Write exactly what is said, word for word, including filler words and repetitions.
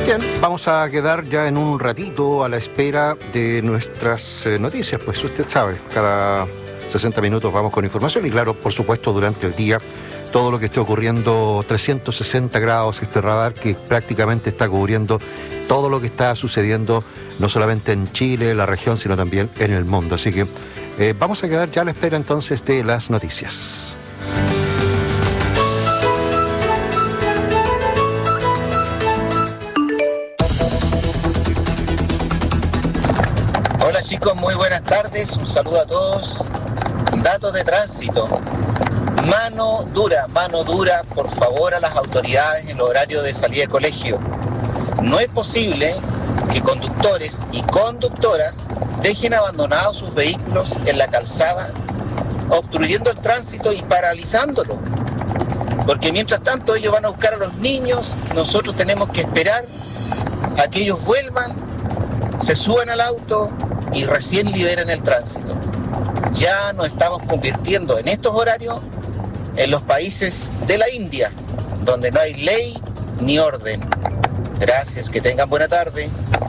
Bien, vamos a quedar ya en un ratito a la espera de nuestras eh, noticias, pues usted sabe, cada sesenta minutos vamos con información y claro, por supuesto, durante el día, todo lo que esté ocurriendo, trescientos sesenta grados, este radar que prácticamente está cubriendo todo lo que está sucediendo, no solamente en Chile, la región, sino también en el mundo. Así que eh, vamos a quedar ya a la espera entonces de las noticias. Hola chicos, muy buenas tardes, un saludo a todos. Datos de tránsito. Mano dura, mano dura, por favor, a las autoridades en el horario de salida de colegio. No es posible que conductores y conductoras dejen abandonados sus vehículos en la calzada, obstruyendo el tránsito y paralizándolo. Porque mientras tanto ellos van a buscar a los niños, nosotros tenemos que esperar a que ellos vuelvan, se suban al auto y recién liberen el tránsito. Ya nos estamos convirtiendo en estos horarios en los países de la India, donde no hay ley ni orden. Gracias, que tengan buena tarde.